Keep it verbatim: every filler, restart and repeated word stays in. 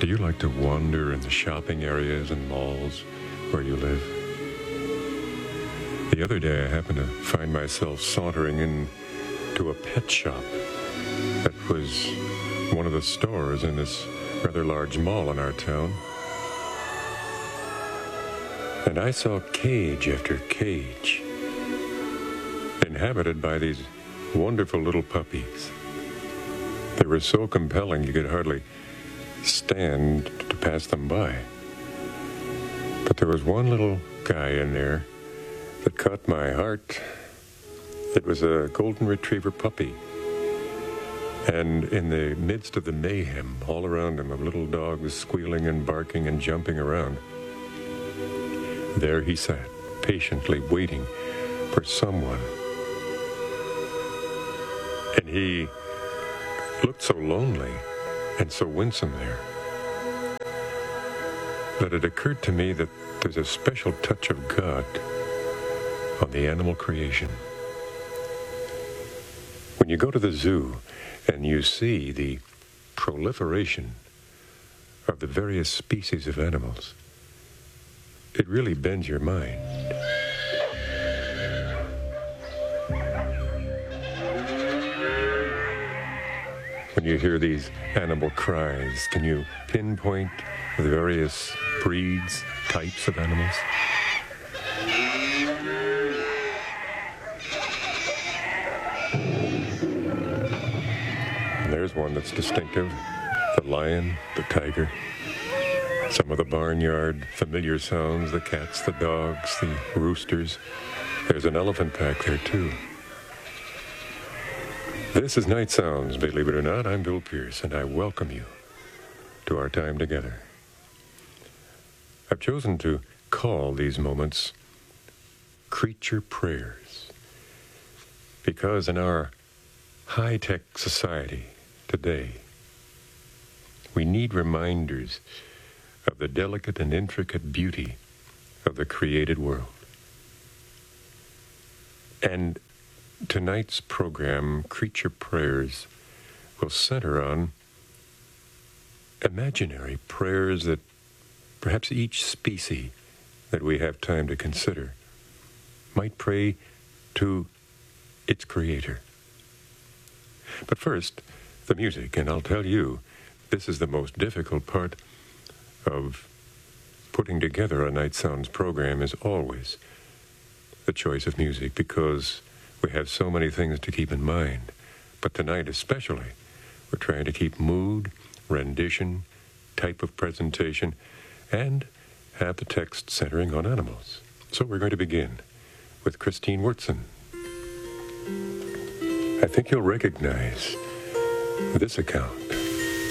Do you like to wander in the shopping areas and malls where you live? The other day I happened to find myself sauntering into a pet shop that was one of the stores in this rather large mall in our town. And I saw cage after cage inhabited by these wonderful little puppies. They were so compelling you could hardly stand to pass them by. But there was one little guy in there that caught my heart. It was a golden retriever puppy. And in the midst of the mayhem all around him, of little dogs squealing and barking and jumping around, there he sat, patiently waiting for someone. And he looked so lonely and so winsome there that it occurred to me that there's a special touch of God on the animal creation. When you go to the zoo and you see the proliferation of the various species of animals, it really bends your mind. When you hear these animal cries, can you pinpoint the various breeds, types of animals? And there's one that's distinctive, the lion, the tiger. Some of the barnyard familiar sounds, the cats, the dogs, the roosters. There's an elephant pack there too. This is Night Sounds, believe it or not. I'm Bill Pierce, and I welcome you to our time together. I've chosen to call these moments creature prayers because in our high-tech society today, we need reminders of the delicate and intricate beauty of the created world. And tonight's program, Creature Prayers, will center on imaginary prayers that perhaps each species that we have time to consider might pray to its creator. But first, the music, and I'll tell you, this is the most difficult part of putting together a Night Sounds program, is always the choice of music, because we have so many things to keep in mind. But tonight especially, we're trying to keep mood, rendition, type of presentation, and have the text centering on animals. So we're going to begin with Christine Wurtzen. I think you'll recognize this account.